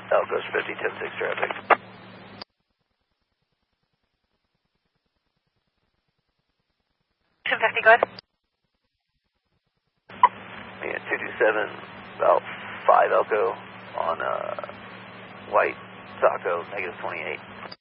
Elco's 50, 10-6 traffic. Go ahead. Yeah, 227, about 5 Elco on White Taco, -28.